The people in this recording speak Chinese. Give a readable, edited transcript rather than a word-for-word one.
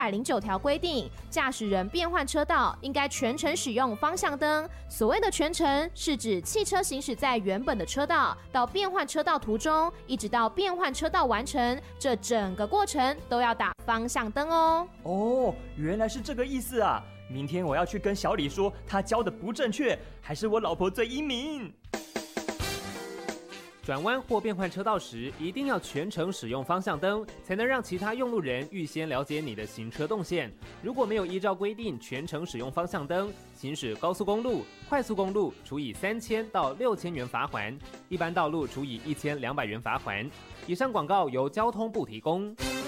209条规定，驾驶人变换车道应该全程使用方向灯。所谓的全程，是指汽车行驶在原本的车道到变换车道途中，一直到变换车道完成，这整个过程都要打方向灯哦。 哦，原来是这个意思啊！明天我要去跟小李说，他教的不正确，还是我老婆最英明。 转弯或变换车道时，一定要全程使用方向灯，才能让其他用路人预先了解你的行车动线。如果没有依照规定全程使用方向灯，行驶高速公路、快速公路处以3000到6000元罚锾，一般道路处以1200元罚锾。以上广告由交通部提供。